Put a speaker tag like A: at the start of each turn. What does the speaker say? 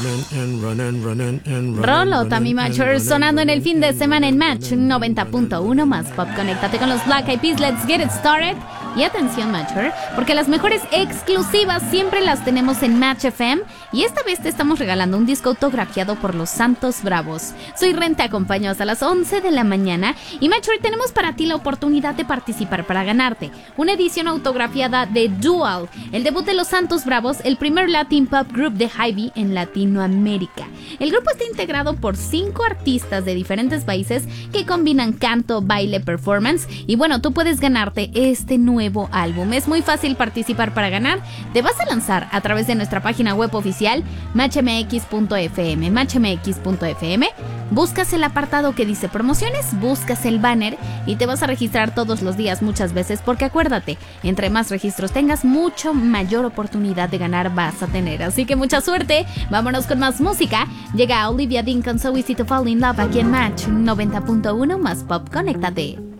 A: Rolo, Tammy Matcher, sonando en el fin de semana en Match 90.1 más pop. Conéctate con los Black Eyed Peas, let's get it started. Y atención, Matcher, porque las mejores exclusivas siempre las tenemos en Match FM. Y esta vez te estamos regalando un disco autografiado por los Santos Bravos. Soy Ren, te acompaño hasta las 11 de la mañana. Y Matcher, tenemos para ti la oportunidad de participar para ganarte una edición autografiada de Dual, el debut de los Santos Bravos, el primer Latin Pop Group de Hy-Vee en Latinoamérica. El grupo está integrado por 5 artistas de diferentes países que combinan canto, baile, performance. Y bueno, tú puedes ganarte este nuevo álbum. Es muy fácil participar para ganar. Te vas a lanzar a través de nuestra página web oficial matchmx.fm, buscas el apartado que dice promociones, buscas el banner y te vas a registrar todos los días muchas veces, porque acuérdate, entre más registros tengas, mucho mayor oportunidad de ganar vas a tener. Así que mucha suerte. Vámonos con más música. Llega Olivia Dean con So Easy to Fall in Love aquí en Match 90.1 más pop. Conéctate.